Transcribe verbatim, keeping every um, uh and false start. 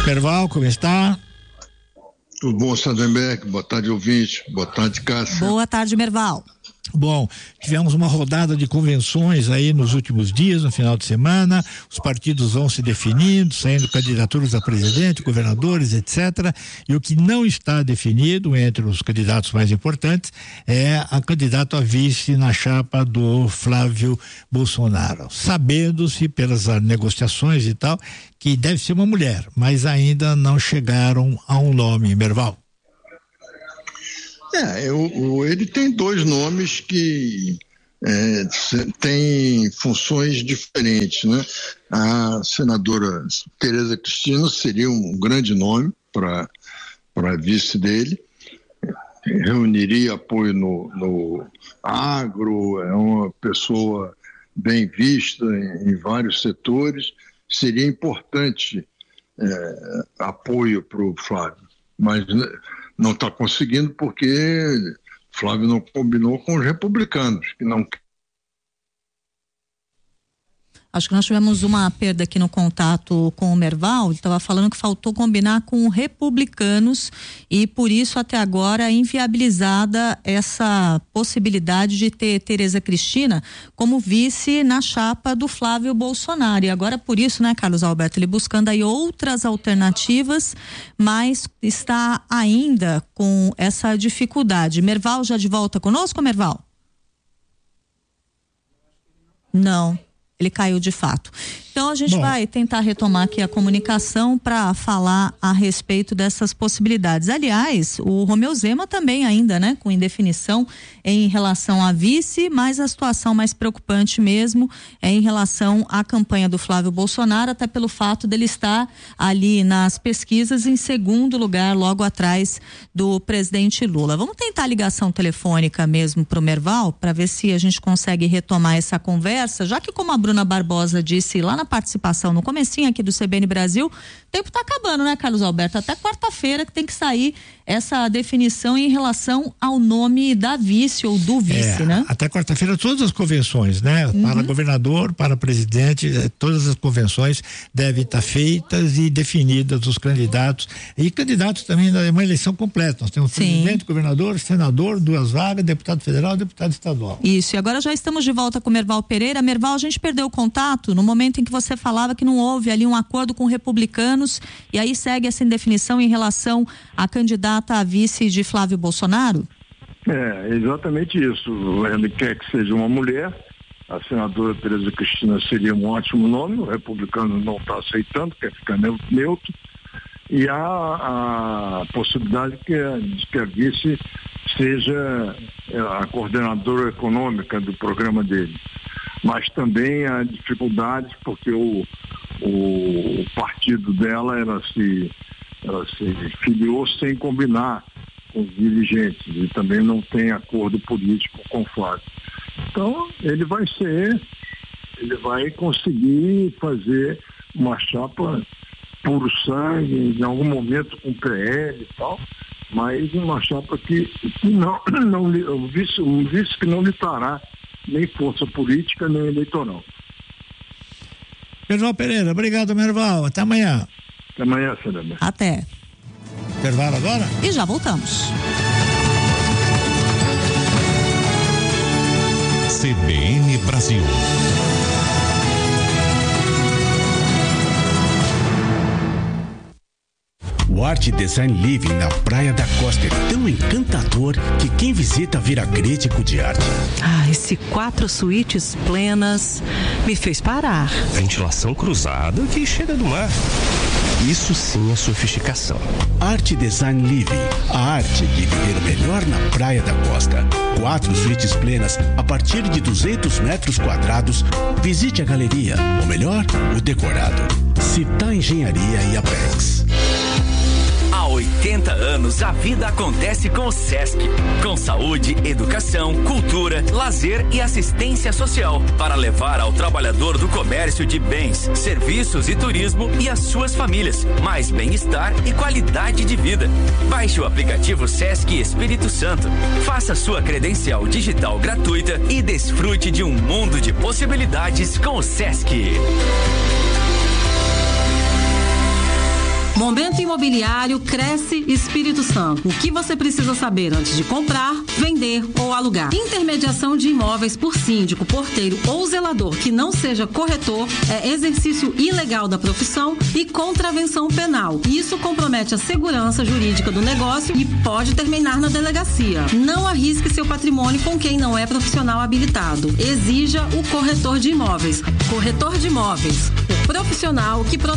Merval, como está? Tudo bom, Sandenberg? Boa tarde, ouvinte. Boa tarde, Cássia. Boa tarde, Merval. Bom, tivemos uma rodada de convenções aí nos últimos dias, no final de semana, os partidos vão se definindo, saindo candidaturas a presidente, governadores, etcétera. E o que não está definido entre os candidatos mais importantes é a candidata a vice na chapa do Flávio Bolsonaro. Sabendo-se pelas negociações e tal, que deve ser uma mulher, mas ainda não chegaram a um nome, Merval. É, eu, ele tem dois nomes que é, têm funções diferentes, né? A senadora Tereza Cristina seria um grande nome para para vice dele, reuniria apoio no, no agro, é uma pessoa bem vista em, em vários setores, seria importante é, apoio para o Flávio, mas não está conseguindo porque Flávio não combinou com os republicanos, que não. Acho que nós tivemos uma perda aqui no contato com o Merval. Ele estava falando que faltou combinar com republicanos e por isso até agora é inviabilizada essa possibilidade de ter Tereza Cristina como vice na chapa do Flávio Bolsonaro. E agora por isso, né, Carlos Alberto, ele buscando aí outras alternativas, mas está ainda com essa dificuldade. Merval já de volta conosco, Merval? Não. Ele caiu de fato. Então a gente Bom. vai tentar retomar aqui a comunicação para falar a respeito dessas possibilidades. Aliás, o Romeu Zema também ainda, né, com indefinição em relação a vice, mas a situação mais preocupante mesmo é em relação à campanha do Flávio Bolsonaro, até pelo fato dele estar ali nas pesquisas em segundo lugar, logo atrás do presidente Lula. Vamos tentar a ligação telefônica mesmo para o Merval, para ver se a gente consegue retomar essa conversa, já que, como a Bruna Barbosa disse lá na participação no comecinho aqui do C B N Brasil, o tempo está acabando, né, Carlos Alberto? Até quarta-feira que tem que sair essa definição em relação ao nome da vice ou do vice, é, né? Até quarta-feira todas as convenções, né? Uhum. Para governador, para presidente, todas as convenções devem estar feitas e definidas os candidatos. E candidatos também é uma eleição completa. Nós temos Sim. presidente, governador, senador, duas vagas, deputado federal, deputado estadual. Isso, e agora já estamos de volta com o Merval Pereira. Merval, a gente perdeu o contato no momento em que você falava que não houve ali um acordo com republicanos e aí segue essa indefinição em relação à candidata a vice de Flávio Bolsonaro? É, exatamente isso. Ele quer que seja uma mulher. A senadora Tereza Cristina seria um ótimo nome. O republicano não está aceitando, quer ficar neutro. E há a possibilidade que a, de que a vice seja a coordenadora econômica do programa dele. Mas também há dificuldades porque o, o partido dela, ela se, ela se filiou sem combinar com os dirigentes e também não tem acordo político com o Flávio. Então, ele vai ser, ele vai conseguir fazer uma chapa puro sangue, em algum momento com o P L e tal, mas uma chapa que, que não, não, o vice, um vice que não lhe dará nem força política, nem eleitoral. Merval Pereira, obrigado, Merval. Até amanhã. Até amanhã, Fernanda. Até. Intervalo agora? E já voltamos. C B N Brasil. O Art Design Living na Praia da Costa é tão encantador que quem visita vira crítico de arte. Ah, esse quatro suítes plenas me fez parar. Ventilação cruzada que chega do mar. Isso sim é sofisticação. Art Design Living, a arte de viver melhor na Praia da Costa. Quatro suítes plenas a partir de duzentos metros quadrados. Visite a galeria, ou melhor, o decorado. Citar Engenharia e Apex. Há oitenta anos a vida acontece com o Sesc, com saúde, educação, cultura, lazer e assistência social, para levar ao trabalhador do comércio de bens, serviços e turismo e às suas famílias mais bem-estar e qualidade de vida. Baixe o aplicativo Sesc Espírito Santo, faça sua credencial digital gratuita e desfrute de um mundo de possibilidades com o Sesc. Momento Imobiliário Cresce Espírito Santo. O que você precisa saber antes de comprar, vender ou alugar? Intermediação de imóveis por síndico, porteiro ou zelador que não seja corretor é exercício ilegal da profissão e contravenção penal. Isso compromete a segurança jurídica do negócio e pode terminar na delegacia. Não arrisque seu patrimônio com quem não é profissional habilitado. Exija o corretor de imóveis. Corretor de imóveis, o profissional que